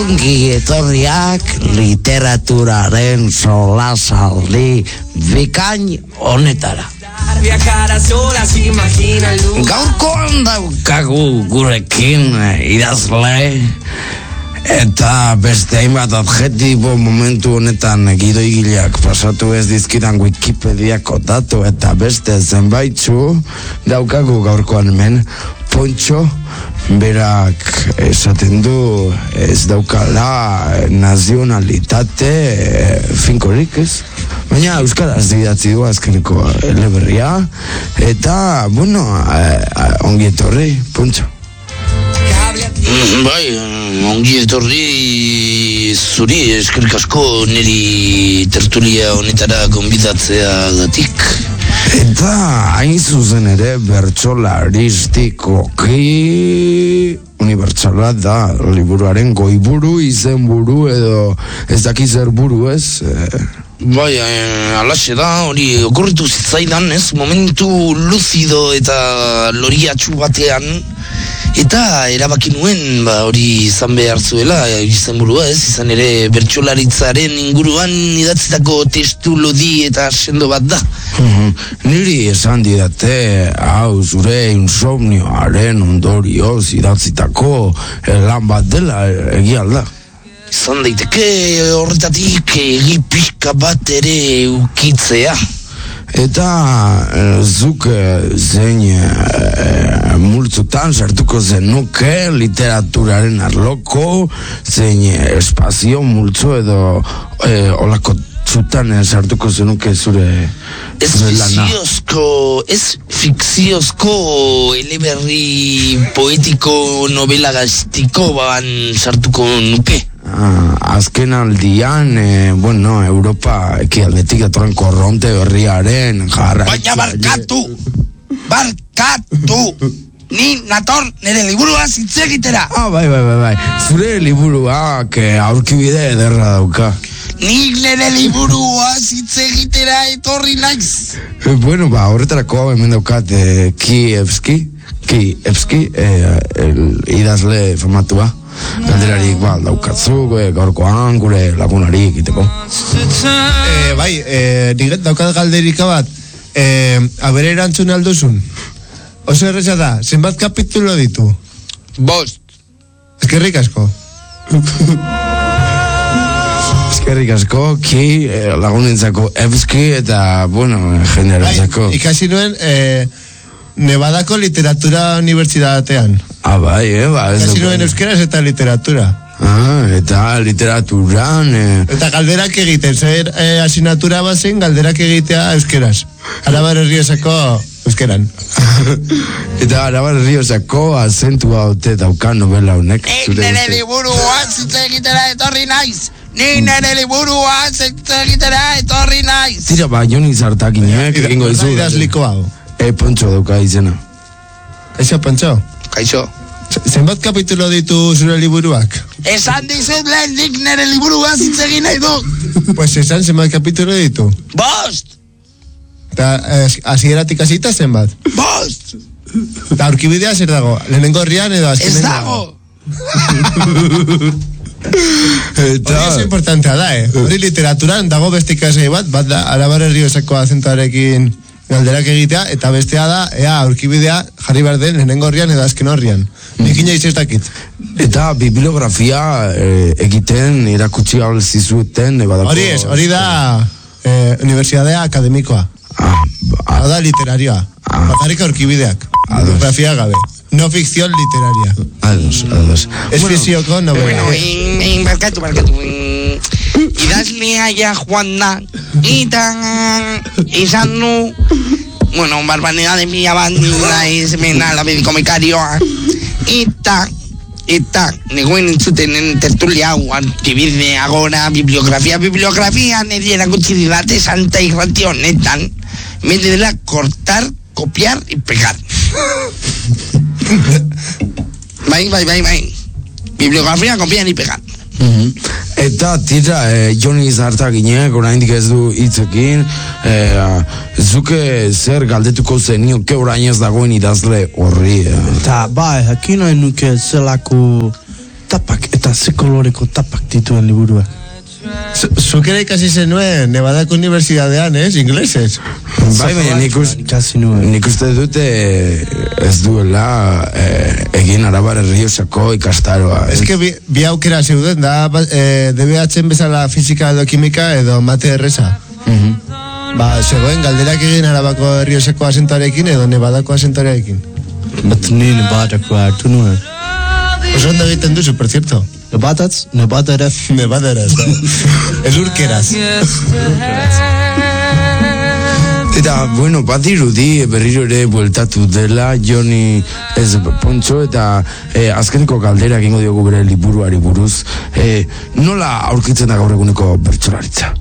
Ongi etorriak literaturaren solasaldi bikain honetara. Gaurkoan daukagu gurekin idazle eta beste hainbat adjetibo momentu honetan gidoigileak pasatu ez dizkidan Wikipediako datu eta beste zenbaitzu daukagu gaurkoan hemen. Pontxo, berak esaten du ez daukala nazionalitate finkorik ez? Baina euskaraz idatzi du azkeneko eleberria eta, bueno, ongi etorri, Pontxo. Bai, ongi etorri zuri, eskerrik asko niri tertulia honetara gonbidatzea gatik. Eta hain zuzen ere bertsolaristikoki unibertsala da liburuaren goiburu, izenburu edo ez daki zer buru ez? Bai, alaxe da, hori okurritu zitzaidan ez, momentu luzido eta loriatxu batean. Eta erabaki nuen, hori izan behar zuela, izenburua ez, izan ere bertsolaritzaren inguruan idatzitako testu lodi eta sendo bat da. Niri esan didate, hau zure insomnioaren ondorioz idatzitako lan bat dela egia alda. Izan daiteke horretatik egi pixka bat ere ukitzea. Eta zuk zein multzutan sartuko zenuke literaturaren arloko, zein espazio multzo edo olako zutan sartuko zenuke zure lana. Ez fikziozko eleberri poetiko novela gaztiko ban sartuko nuke. Azken aldian, bueno, Europa ekialdetik datorren korronte berriaren jarraitzaile. Baina barkatu! Ni nator nire liburua zitzegitera! Bai, zure liburuak aurkibide ederra dauka. Nik nire liburua zitzegitera etorri naiz! Bueno, horretarako hemen daukat Kievski, idazle formatua. Galderarik daukatzu, gaurkoan gure lagunari egiteko. Bai, niret daukat galderika bat, abere erantzun alduzun. Oso erreza da, zenbat kapitulo ditu? 5. Eskerrik asko. Eskerrik asko, ki lagunentzako Evski eta, bueno, generentzako. Ikasi nuen, Nevadako literatura unibertsitatean. Bai, Ikasi nuen euskeraz eta literatura. Eta literaturan... Eta galderak egiten, zer asignatura bazen galderak egitea euskeraz. Arabar Errioxako euskeran. Eta Arabar Errioxako azentua haute dauka novela honek. Nire liburua zitzegitera etorri naiz! Ni nire liburua zitzegitera etorri naiz! Tira, Joni Zartakinek egingo dizu. Idazliko hau. Pontxo dauka izena. Kaixo, Pontxo? Kaixo. Zenbat kapitulo ditu zure liburuak? Esan dizut lehen nik nire liburua zitzegin nahi du. Pues esan zenbat kapitulo ditu? 5! Eta hasieratik hasita zenbat? 5! Eta aurkibidea zer dago? Lehenengo herrian edo azkenen dago? Hori oso importantea da, Hori literaturan dago beste ikasgai bat da Arabar Errioxako azentuarekin galderak egitea, eta bestea da, aurkibidea jarri behar den lehenengo horrian edo azken horrian. Nik inoiz ez dakit. Eta bibliografia egiten irakutsi alzizuten. Hori da Universidadea Akademikoa. Hau da literarioa. Bakarrik aurkibideak. Bibliografia gabe. No ficción literaria. Ados. Ez fizioko novela. Bueno, barkatu. Idazlea ja joan da, eta izan du, bueno, barbanedade mila bat naiz mena labediko mekarioa, eta negoen entzuten tertulia hau, aurkibide, agora, bibliografia nire erakutsi didate Santa Irrati honetan, mende dela cortar, copiar y pegar. Bai. Bibliografia, copiar y pegar. Eta tira, Joni Zartakinek oraindik ez du hitzekin, zuke zer galdetuko zenioke orain ez dagoen idazle horri. Eta jakin nahi nuke zelako Eta ze koloreko tapak dituen liburua. Zuk ere ikasi zenuen Nevadako Unibertsitatean, inglesez? Bai, baina nik uste dute ez duela egin Arabar Errioxako ikastaroa. Ez que bi aukera zeuden da DBH-en bezala fisika edo kimika edo mate erreza. Zegoen galderak egin Arabako Errioxako asentoarekin edo Nevadako asentoarekin. Bat ni Nevadako hartu nuen. Oso ondo egiten duzu, por cierto. Nevadaraz. Elurkeraz. Eta, bueno, bat irudi berriro ere bueltatu dela Joni ez Pontxo eta azkeneko galdera egingo diogu bere liburuari buruz. Nola aurkitzen da gaur eguneko bertsolaritza?